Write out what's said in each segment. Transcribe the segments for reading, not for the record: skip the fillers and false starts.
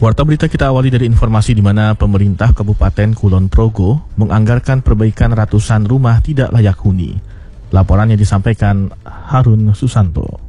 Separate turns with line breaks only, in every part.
Warta berita kita awali dari informasi di mana pemerintah Kabupaten Kulon Progo menganggarkan perbaikan ratusan rumah tidak layak huni. Laporannya disampaikan Harun Susanto.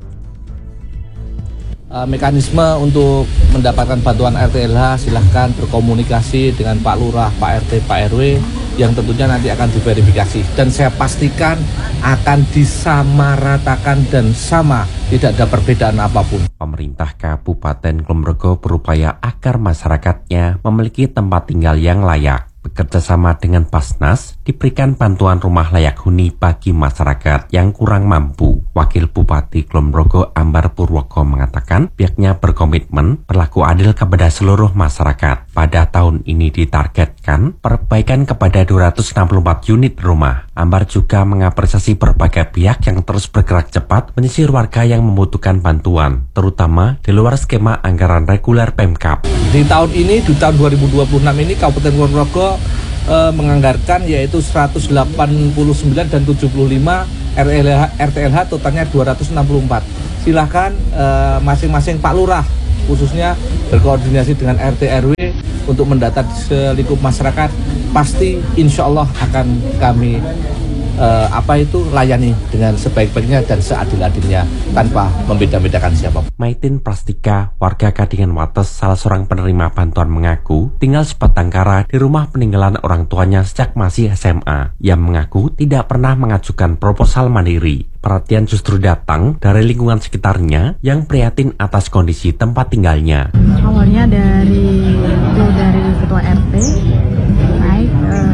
Mekanisme untuk mendapatkan bantuan RT/LH silahkan berkomunikasi dengan Pak Lurah, Pak RT, Pak RW yang tentunya nanti akan diverifikasi. Dan saya pastikan akan disamaratakan dan sama, tidak ada perbedaan apapun.
Pemerintah Kabupaten Kulon Progo berupaya agar masyarakatnya memiliki tempat tinggal yang layak. Bekerja sama dengan Basnas, diberikan bantuan rumah layak huni bagi masyarakat yang kurang mampu. Wakil Bupati Kulon Progo Ambar Purwoko mengatakan pihaknya berkomitmen berlaku adil kepada seluruh masyarakat. Pada tahun ini ditargetkan perbaikan kepada 264 unit rumah. Ambar juga mengapresiasi berbagai pihak yang terus bergerak cepat menyisir warga yang membutuhkan bantuan, terutama di luar skema anggaran reguler Pemkab.
Di tahun ini, di tahun 2026 ini, Kabupaten Kulon Progo menganggarkan yaitu 189 dan 75 RT/LH totalnya 264. Silahkan masing-masing Pak Lurah khususnya berkoordinasi dengan RT/RW untuk mendata selingkup masyarakat. Pasti insya Allah akan kami layani dengan sebaik-baiknya dan seadil-adilnya tanpa membeda-bedakan siapa.
Maitin Prastika, warga Kadingan Wates, salah seorang penerima bantuan mengaku tinggal sebatang kara di rumah peninggalan orang tuanya sejak masih SMA. Ia mengaku tidak pernah mengajukan proposal mandiri. Perhatian justru datang dari lingkungan sekitarnya yang prihatin atas kondisi tempat tinggalnya.
Awalnya dari ketua RT naik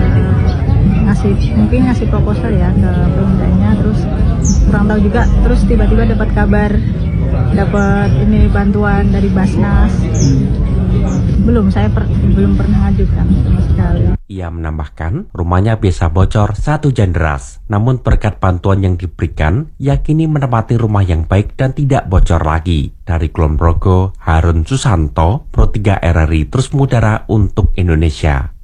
ngasih proposal ya ke pemdanya, terus kurang tahu juga, terus tiba-tiba dapat kabar ini bantuan dari Basnas. Belum pernah ngajukan sama sekali.
Ia menambahkan rumahnya biasa bocor 1 hujan deras, namun berkat bantuan yang diberikan yakini menempati rumah yang baik dan tidak bocor lagi. Dari Kulon Progo, Harun Susanto, Pro 3 RRI terus mengudara untuk Indonesia.